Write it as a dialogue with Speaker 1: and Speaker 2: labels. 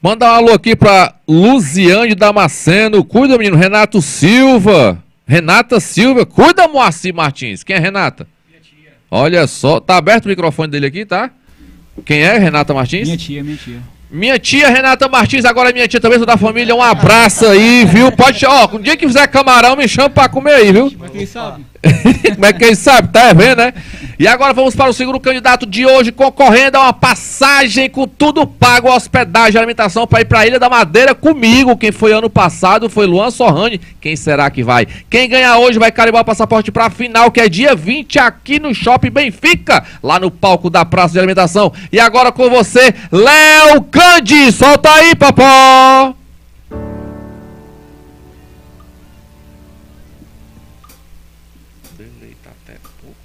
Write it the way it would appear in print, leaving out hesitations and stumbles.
Speaker 1: Manda um alô aqui pra Luziane Damasceno. Cuida, menino. Renato Silva. Renata Silva. Cuida, Moacir Martins. Quem é Renata?
Speaker 2: Minha tia.
Speaker 1: Olha só. Tá aberto o microfone dele aqui, tá? Quem é Renata Martins?
Speaker 2: Minha tia, minha tia.
Speaker 1: Minha tia Renata Martins, agora minha tia também, sou da família, um abraço aí, viu? Pode, ó, um dia que fizer camarão, me chama pra comer aí, viu?
Speaker 2: Mas quem sabe?
Speaker 1: Como é que quem sabe? Tá vendo, né? E agora vamos para o segundo candidato de hoje, concorrendo a uma passagem com tudo pago, hospedagem, alimentação, para ir para a Ilha da Madeira comigo. Quem foi ano passado foi Luan Sorrani. Quem será que vai? Quem ganhar hoje vai carimbar o passaporte para a final, que é dia 20 aqui no Shopping Benfica, lá no palco da Praça de Alimentação. E agora com você, Léo Candi. Solta aí, papá!